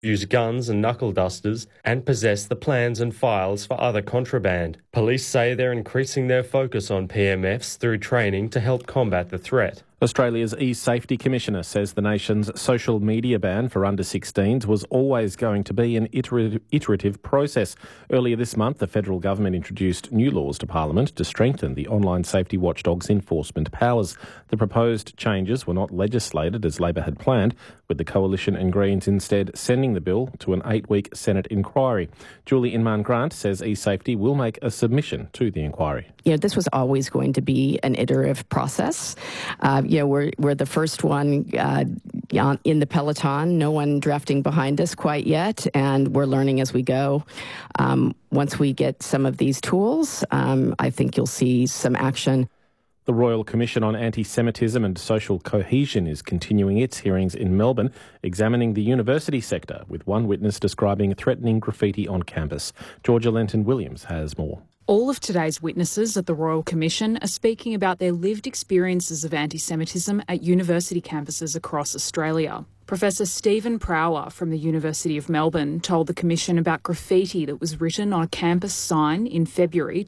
use guns and knuckle dusters, and possess the plans and files for other contraband. Police say they're increasing their focus on PMFs through training to help combat the threat. Australia's e-Safety Commissioner says the nation's social media ban for under-16s was always going to be an iterative process. Earlier this month, the federal government introduced new laws to Parliament to strengthen the online safety watchdog's enforcement powers. The proposed changes were not legislated as Labor had planned, with the Coalition and Greens instead sending the bill to an 8-week Senate inquiry. Julie Inman-Grant says e-Safety will make a submission to the inquiry. This was always going to be an iterative process. We're the first one in the peloton. No one drafting behind us quite yet, and we're learning as we go. Once we get some of these tools, I think you'll see some action. The Royal Commission on Anti-Semitism and Social Cohesion is continuing its hearings in Melbourne, examining the university sector, with one witness describing threatening graffiti on campus. Georgia Lenton-Williams has more. All of today's witnesses at the Royal Commission are speaking about their lived experiences of anti-Semitism at university campuses across Australia. Professor Stephen Prower from the University of Melbourne told the Commission about graffiti that was written on a campus sign in February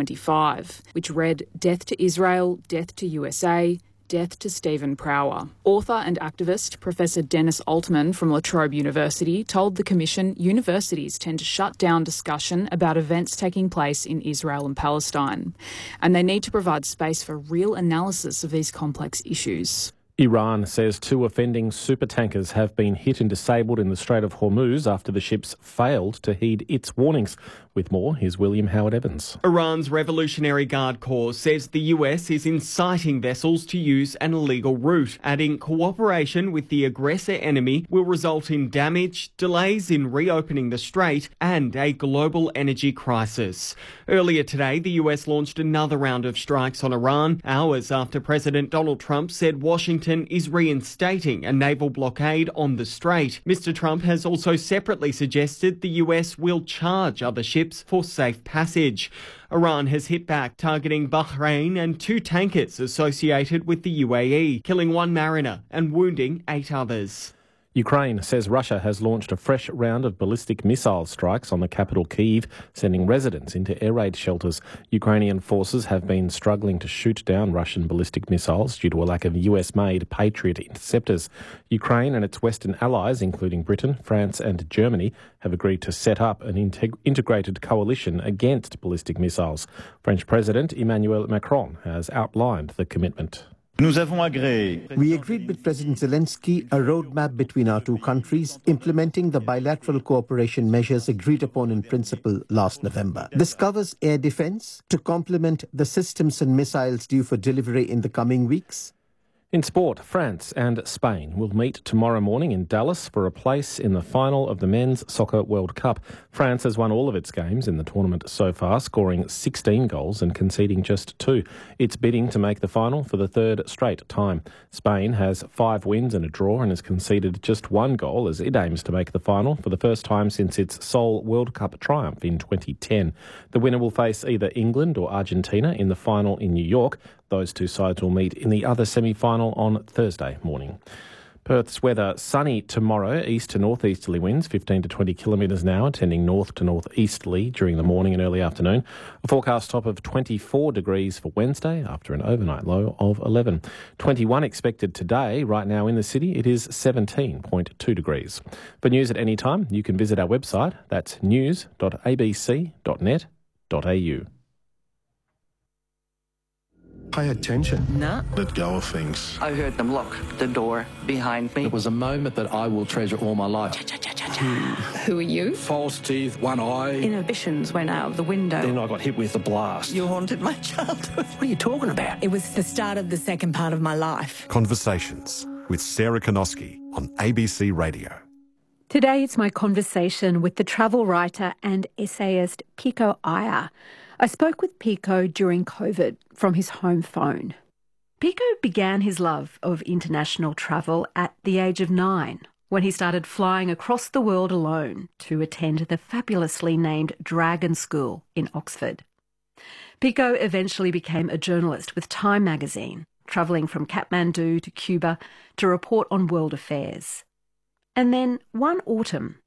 2025, which read, "Death to Israel, death to USA, death to Stephen Prower." Author and activist Professor Dennis Altman from La Trobe University told the Commission universities tend to shut down discussion about events taking place in Israel and Palestine, and they need to provide space for real analysis of these complex issues. Iran says 2 offending supertankers have been hit and disabled in the Strait of Hormuz after the ships failed to heed its warnings. With more, here's William Howard Evans. Iran's Revolutionary Guard Corps says the US is inciting vessels to use an illegal route, adding cooperation with the aggressor enemy will result in damage, delays in reopening the strait, and a global energy crisis. Earlier today, the US launched another round of strikes on Iran, hours after President Donald Trump said Washington is reinstating a naval blockade on the strait. Mr. Trump has also separately suggested the US will charge other ships for safe passage. Iran has hit back, targeting Bahrain and 2 tankers associated with the UAE, killing 1 mariner and wounding 8 others. Ukraine says Russia has launched a fresh round of ballistic missile strikes on the capital Kyiv, sending residents into air raid shelters. Ukrainian forces have been struggling to shoot down Russian ballistic missiles due to a lack of US-made Patriot interceptors. Ukraine and its Western allies, including Britain, France and Germany, have agreed to set up an integrated coalition against ballistic missiles. French President Emmanuel Macron has outlined the commitment. We agreed with President Zelensky a roadmap between our 2 countries, implementing the bilateral cooperation measures agreed upon in principle last November. This covers air defense to complement the systems and missiles due for delivery in the coming weeks. In sport, France and Spain will meet tomorrow morning in Dallas for a place in the final of the Men's Soccer World Cup. France has won all of its games in the tournament so far, scoring 16 goals and conceding just 2. It's bidding to make the final for the 3rd straight time. Spain has 5 wins and a draw and has conceded just 1 goal as it aims to make the final for the first time since its sole World Cup triumph in 2010. The winner will face either England or Argentina in the final in New York. Those 2 sides will meet in the other semi-final on Thursday morning. Perth's weather, sunny tomorrow, east to northeasterly winds, 15 to 20 kilometres an hour, tending north to northeasterly during the morning and early afternoon. A forecast top of 24 degrees for Wednesday after an overnight low of 11. 21 expected today. Right now in the city, it is 17.2 degrees. For news at any time, you can visit our website. That's news.abc.net.au. Pay attention. No. Let go of things. I heard them lock the door behind me. It was a moment that I will treasure all my life. Who are you? False teeth, one eye. Inhibitions went out of the window. Then I got hit with a blast. You haunted my childhood. What are you talking about? It was the start of the second part of my life. Conversations with Sarah Konoski on ABC Radio. Today it's my conversation with the travel writer and essayist Pico Iyer. I spoke with Pico during COVID from his home phone. Pico began his love of international travel at the age of 9, when he started flying across the world alone to attend the fabulously named Dragon School in Oxford. Pico eventually became a journalist with Time magazine, travelling from Kathmandu to Cuba to report on world affairs. And then one autumn,